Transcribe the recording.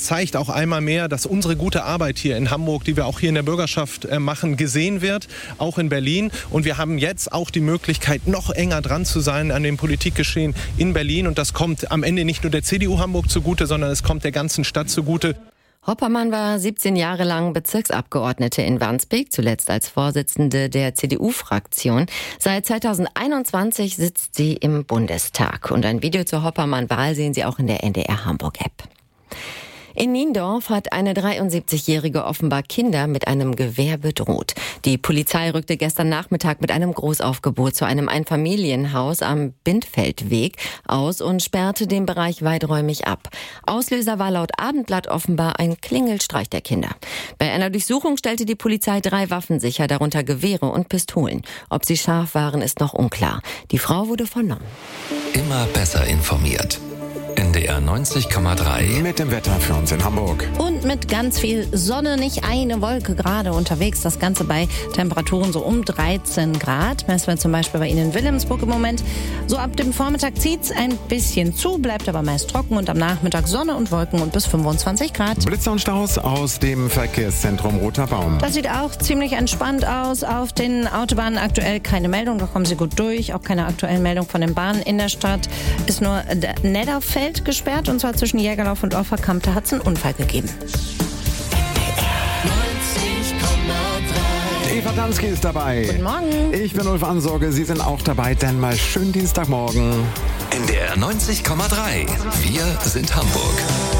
zeigt auch einmal mehr, dass unsere gute Arbeit hier in Hamburg, die wir auch hier in der Bürgerschaft machen, gesehen wird, auch in Berlin. Und wir haben jetzt auch die Möglichkeit, noch enger dran zu sein an dem Politikgeschehen in Berlin. Und das kommt am Ende nicht nur der CDU Hamburg zugute, sondern es kommt der ganzen Stadt zugute. Hoppermann war 17 Jahre lang Bezirksabgeordnete in Wandsbek, zuletzt als Vorsitzende der CDU-Fraktion. Seit 2021 sitzt sie im Bundestag. Und ein Video zur Hoppermann-Wahl sehen Sie auch in der NDR Hamburg-App. In Niendorf hat eine 73-Jährige offenbar Kinder mit einem Gewehr bedroht. Die Polizei rückte gestern Nachmittag mit einem Großaufgebot zu einem Einfamilienhaus am Bindfeldweg aus und sperrte den Bereich weiträumig ab. Auslöser war laut Abendblatt offenbar ein Klingelstreich der Kinder. Bei einer Durchsuchung stellte die Polizei 3 Waffen sicher, darunter Gewehre und Pistolen. Ob sie scharf waren, ist noch unklar. Die Frau wurde vernommen. Immer besser informiert. NDR 90,3. Mit dem Wetter für uns in Hamburg. Und mit ganz viel Sonne, nicht eine Wolke gerade unterwegs. Das Ganze bei Temperaturen so um 13 Grad. Messen wir zum Beispiel bei Ihnen in Wilhelmsburg im Moment. So ab dem Vormittag zieht's ein bisschen zu, bleibt aber meist trocken und am Nachmittag Sonne und Wolken und bis 25 Grad. Blitzer und Staus aus dem Verkehrszentrum Roter Baum. Das sieht auch ziemlich entspannt aus. Auf den Autobahnen aktuell keine Meldung, da kommen Sie gut durch. Auch keine aktuellen Meldung von den Bahnen in der Stadt. Ist nur Nedderfeld gesperrt, und zwar zwischen Jägerlauf und Offerkamp. Da hat es einen Unfall gegeben. Eva Dansky ist dabei. Guten Morgen. Ich bin Ulf Ansorge, Sie sind auch dabei, denn mal schönen Dienstagmorgen. NDR 90,3. Wir sind Hamburg.